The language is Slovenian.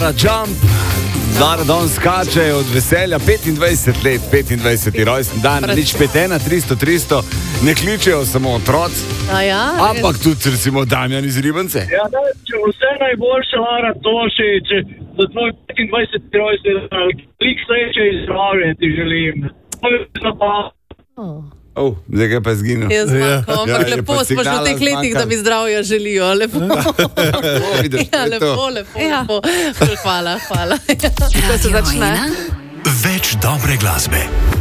Jump, Zara Don skače od veselja, 25 let, 25. rojsten dan, nič petena, 300, ne kličejo samo otroci, ampak tudi recimo Damjan iz Ribance. Ja, če vse najboljše, Lara Tošič, za tvoj 25. rojsten dan, klik sreče in zdravje ti želim. Zdaj ga pa zginil. Ampak lepo smo že v teh letih, da mi zdravja želijo. Lepo. Lepo. Hvala. Ko se začne. Več dobre glasbe.